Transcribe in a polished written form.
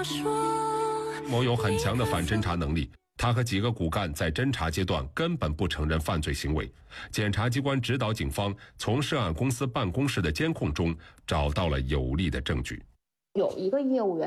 某有很强的反侦查能力，他和几个骨干在侦查阶段根本不承认犯罪行为。检察机关指导警方从涉案公司办公室的监控中找到了有力的证据。 有一个业务员